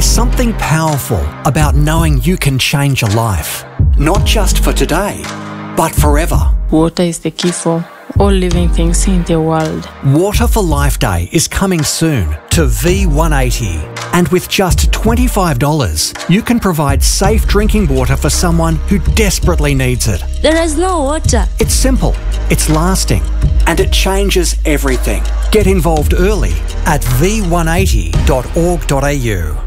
There's something powerful about knowing you can change a life, not just for today, but forever. Water is the key for all living things in the world. Water for Life Day is coming soon to V180. And with just $25, you can provide safe drinking water for someone who desperately needs it. There is no water. It's simple, it's lasting, and it changes everything. Get involved early at v180.org.au.